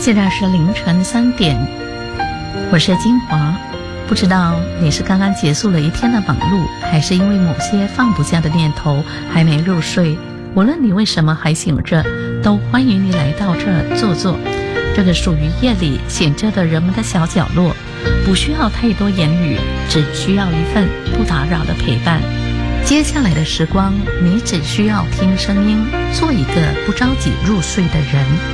现在是凌晨3点，我是金华。不知道你是刚刚结束了一天的忙碌，还是因为某些放不下的念头还没入睡。无论你为什么还醒着，都欢迎你来到这坐坐。这个属于夜里醒着的人们的小角落，不需要太多言语，只需要一份不打扰的陪伴。接下来的时光，你只需要听声音，做一个不着急入睡的人。